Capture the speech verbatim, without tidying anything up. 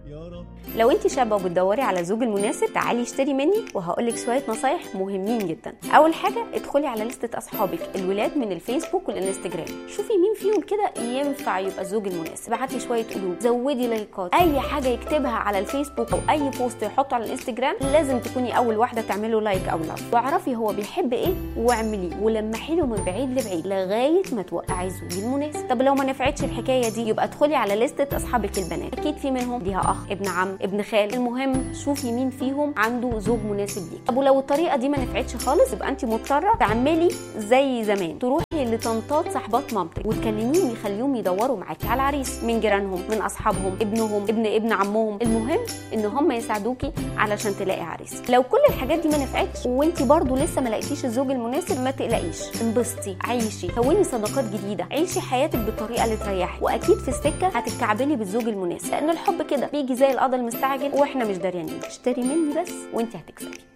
يا رب. لو انت شابه وبتدوري على الزوج المناسب تعالي اشتري مني وهقولك شويه نصايح مهمين جدا. اول حاجه ادخلي على لستة اصحابك الولاد من الفيسبوك والانستجرام، شوفي مين فيهم كده ينفع يبقى الزوج المناسب، ابعتي شويه قلوب، زودي لايكات، اي حاجه يكتبها على الفيسبوك او اي بوست يحطه على الانستجرام لازم تكوني اول واحده تعمله لايك او لاف، واعرفي هو بيحب ايه واعمليه ولمحي له من بعيد لبعيد لغايه ما توقعي الزوج المناسب. طب لو ما نفعتش الحكايه دي يبقى ادخلي على لستة اصحابك البنات، اكيد في منهم ليها اخ، ابن عم، ابن خال، المهم شوفي مين فيهم عنده زوج مناسب ليك. طب ولو الطريقه دي ما نفعتش خالص يبقى انت مضطره تعملي زي زمان، تروحي لطنطات صاحبات مامتك وتكلميهم يخليهم يدوروا معاكي على عريس من جيرانهم، من اصحابهم، ابنهم، ابن ابن عمهم، المهم ان هم يساعدوكي علشان تلاقي عريس. لو كل الحاجات دي ما نفعتش وانت برضو لسه ما لقيتيش الزوج المناسب ما تقلقيش، انبسطي، عيشي، كوني صداقات جديده، عيشي حياتك بالطريقه اللي تريحك، واكيد في السكه هتتكعبلي بالزوج المناسب، لان الحب كده بيجي زي القضا المستعجل واحنا مش داريانين. اشتري مني بس وانت هتكسبي.